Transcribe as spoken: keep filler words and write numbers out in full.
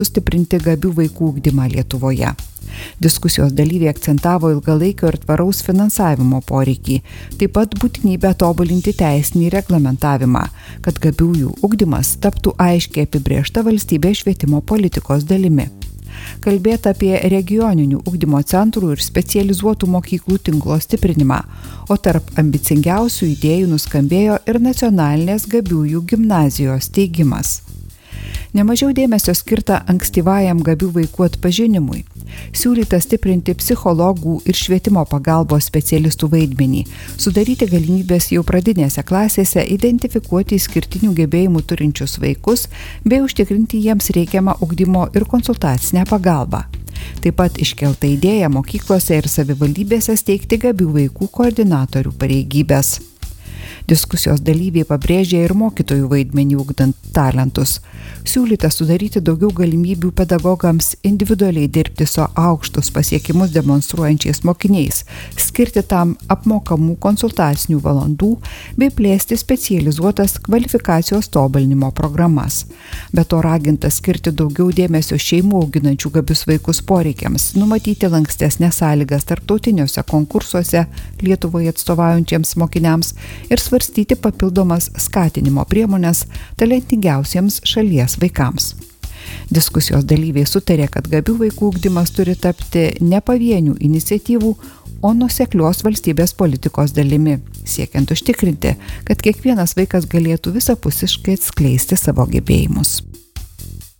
sustiprinti gabių vaikų ugdymą Lietuvoje. Diskusijos dalyviai akcentavo ilgalaikio ir tvaraus finansavimo poreikį, taip pat būtinybę tobulinti teisinį reglamentavimą, kad gabiųjų ugdymas taptų aiškiai apibrėžta valstybės švietimo politikos dalimi. Kalbėta apie regioninių ugdymo centrų ir specializuotų mokyklų tinklo stiprinimą, o tarp ambicingiausių idėjų nuskambėjo ir nacionalinės gabiųjų gimnazijos steigimas. Nemažiau dėmesio skirta ankstyvajam gabių vaikų atpažinimui. Siūlyta stiprinti psichologų ir švietimo pagalbos specialistų vaidmenį, sudaryti galimybės jau pradinėse klasėse identifikuoti išskirtinių gebėjimų turinčius vaikus bei užtikrinti jiems reikiamą ugdymo ir konsultacinę pagalbą. Taip pat iškelta idėja mokyklose ir savivaldybėse steigti gabių vaikų koordinatorių pareigybės. Diskusijos dalyviai pabrėžė ir mokytojų vaidmenį ugdant talentus. Siūlyta sudaryti daugiau galimybių pedagogams individualiai dirbti su aukštus pasiekimus demonstruojančiais mokiniais, skirti tam apmokamų konsultacinių valandų bei plėsti specializuotas kvalifikacijos tobulinimo programas. Be to raginta skirti daugiau dėmesio šeimų auginančių gabius vaikus poreikiams, numatyti lankstesnės sąlygas tarptautiniuose konkursuose Lietuvoje atstovaujančiems mokiniams ir svarstyti papildomas skatinimo priemonės talentingiausiems šalies vaikams. Diskusijos dalyviai sutarė, kad gabių vaikų ugdymas turi tapti ne pavienių iniciatyvų, o nuoseklios valstybės politikos dalimi, siekiant užtikrinti, kad kiekvienas vaikas galėtų visapusiškai atskleisti savo gebėjimus.